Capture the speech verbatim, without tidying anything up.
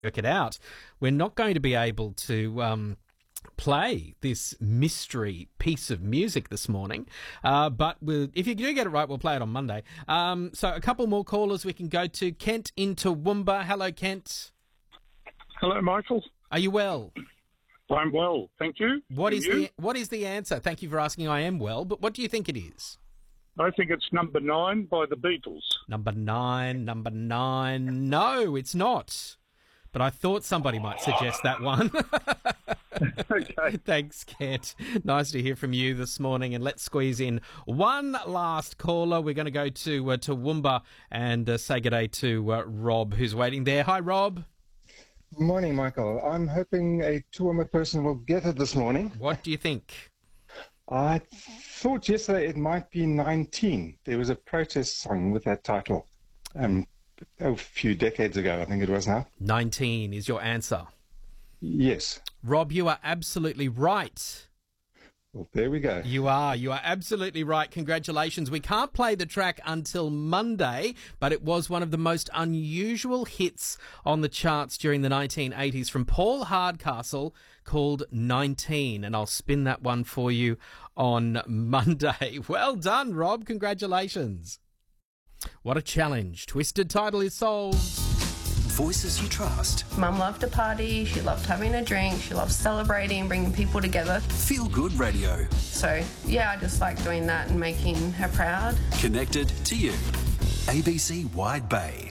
work it out, we're not going to be able to um, play this mystery piece of music this morning. Uh, but we'll, if you do get it right, we'll play it on Monday. Um, so a couple more callers we can go to. Kent in Toowoomba. Hello, Kent. Hello, Michael. Are you well? I'm well, thank you. What And is you? the What is the answer? Thank you for asking. I am well, but what do you think it is? I think it's number nine by the Beatles. Number nine, number nine. No, it's not. But I thought somebody might suggest that one. Okay. Thanks, Kent. Nice to hear from you this morning. And let's squeeze in one last caller. We're going to go to uh, Toowoomba and uh, say good day to uh, Rob, who's waiting there. Hi, Rob. Morning, Michael. I'm hoping a Toowoomba person will get it this morning. What do you think? I thought yesterday it might be nineteen. There was a protest song with that title um, a few decades ago, I think it was now. nineteen is your answer. Yes. Rob, you are absolutely right. Well, there we go. You are. You are absolutely right. Congratulations. We can't play the track until Monday, but it was one of the most unusual hits on the charts during the nineteen eighties from Paul Hardcastle called nineteen. And I'll spin that one for you on Monday. Well done, Rob. Congratulations. What a challenge. Twisted Title is solved. Voices you trust. Mum loved to party, she loved having a drink, she loved celebrating, bringing people together. Feel Good Radio. So, yeah, I just like doing that and making her proud. Connected to you. A B C Wide Bay.